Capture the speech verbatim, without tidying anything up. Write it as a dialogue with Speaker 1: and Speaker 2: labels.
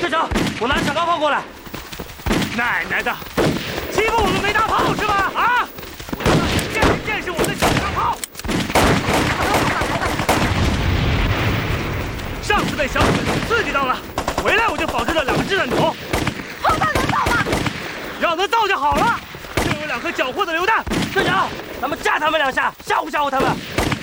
Speaker 1: 队长，我拿闪光炮过来。
Speaker 2: 奶奶的，欺负我们没大炮是吧？啊！我要让你见识见识我的小钢炮。上次被小鬼刺激到了，回来我就保持着两个掷弹筒。
Speaker 3: 炮弹能造吗？
Speaker 2: 让它造就好了。这有两颗缴获的榴弹。
Speaker 1: 队长，咱们炸他们两下，吓唬吓唬他们。